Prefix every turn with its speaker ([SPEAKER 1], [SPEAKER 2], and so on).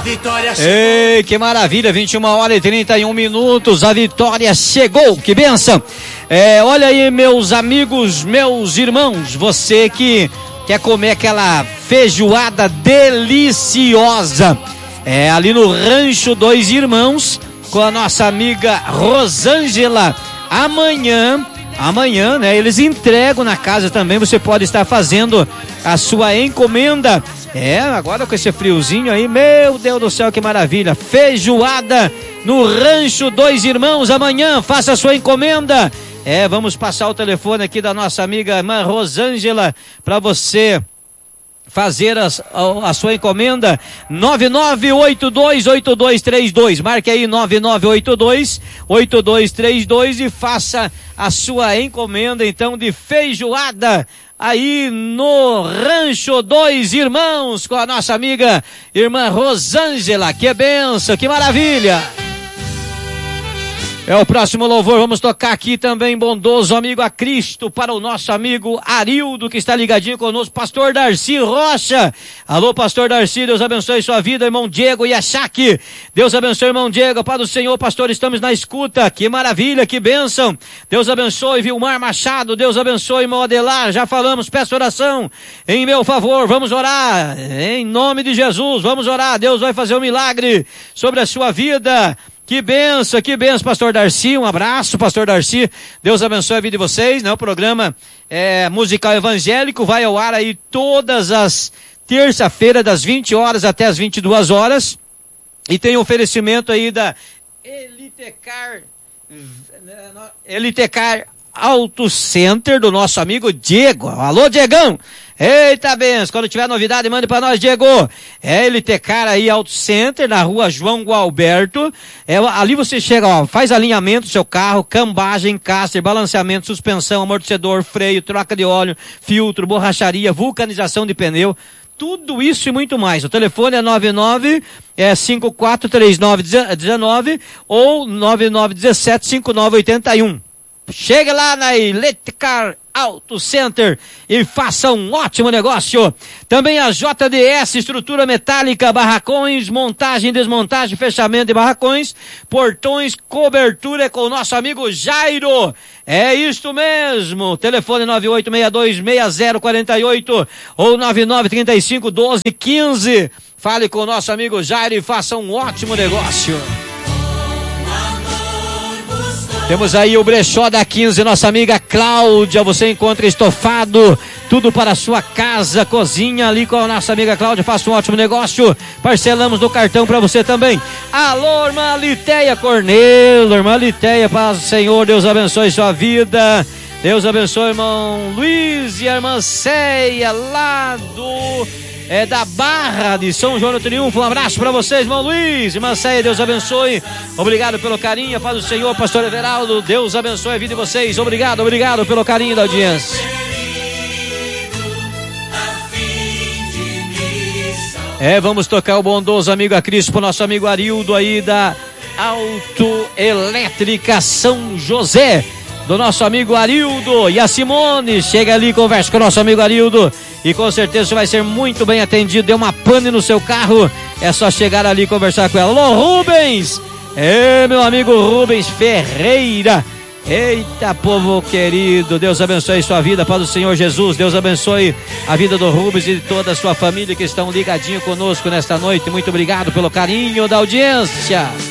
[SPEAKER 1] vitória chegou.
[SPEAKER 2] Ei, que maravilha, 21h31, a vitória chegou, que bênção. Olha aí, meus amigos, meus irmãos, você que quer comer aquela feijoada deliciosa, ali no Rancho Dois Irmãos, com a nossa amiga Rosângela, amanhã, né, eles entregam na casa também, você pode estar fazendo a sua encomenda. Agora com esse friozinho aí, meu Deus do céu, que maravilha, feijoada no Rancho Dois Irmãos, amanhã, faça a sua encomenda. Vamos passar o telefone aqui da nossa amiga irmã Rosângela para você fazer a sua encomenda. 99828232, marque aí 99828232 e faça a sua encomenda então de feijoada aí no Rancho Dois Irmãos com a nossa amiga irmã Rosângela. Que benção, que maravilha. O próximo louvor, vamos tocar aqui também, bondoso amigo a Cristo, para o nosso amigo Arildo, que está ligadinho conosco, pastor Darcy Rocha. Alô, pastor Darcy, Deus abençoe sua vida, irmão Diego e a Chaque. Deus abençoe, irmão Diego, Pai do Senhor, pastor, estamos na escuta, que maravilha, que bênção. Deus abençoe, Vilmar Machado, Deus abençoe, irmão Adelar, já falamos, peço oração em meu favor, vamos orar, em nome de Jesus, vamos orar, Deus vai fazer um milagre sobre a sua vida. Que benção, pastor Darcy, um abraço, pastor Darcy, Deus abençoe a vida de vocês, né? O programa musical evangélico vai ao ar aí todas as terça-feiras, das 20 horas até as 22 horas, e tem oferecimento aí da Elitecar Auto Center, do nosso amigo Diego. Alô, Diegão! Eita benção, quando tiver novidade, mande pra nós, Diego. Elitecar aí Auto Center, na rua João Gualberto. Ali você chega, faz alinhamento do seu carro, cambagem, caster, balanceamento, suspensão, amortecedor, freio, troca de óleo, filtro, borracharia, vulcanização de pneu. Tudo isso e muito mais. O telefone é 99543919 ou 99175981. Chegue lá na Elitecar Auto Center e faça um ótimo negócio. Também a JDS, estrutura metálica, barracões, montagem, desmontagem, fechamento de barracões, portões, cobertura é com o nosso amigo Jairo. É isto mesmo. Telefone 98626048 ou 99351215. Fale com o nosso amigo Jairo e faça um ótimo negócio. Temos aí o brechó da 15, nossa amiga Cláudia, você encontra estofado, tudo para a sua casa, cozinha ali com a nossa amiga Cláudia, faça um ótimo negócio, parcelamos no cartão para você também. Alô, irmã Litéia Cornelo, irmã Litéia, paz do Senhor, Deus abençoe sua vida, Deus abençoe irmão Luiz e a irmã Ceia lá da Barra de São João do Triunfo. Um abraço para vocês, irmão Luiz, irmã Ceia, Deus abençoe, obrigado pelo carinho, a paz do Senhor, pastor Everaldo, Deus abençoe a vida de vocês, obrigado pelo carinho da audiência. Vamos tocar o bondoso amigo a Cristo pro nosso amigo Arildo aí da Autoelétrica São José, do nosso amigo Arildo, e a Simone, chega ali, conversa com o nosso amigo Arildo, e com certeza você vai ser muito bem atendido. Deu uma pane no seu carro, é só chegar ali e conversar com ela. Alô, Rubens! Meu amigo Rubens Ferreira. Eita, povo querido, Deus abençoe sua vida, Pai do Senhor Jesus. Deus abençoe a vida do Rubens e de toda a sua família que estão ligadinho conosco nesta noite. Muito obrigado pelo carinho da audiência.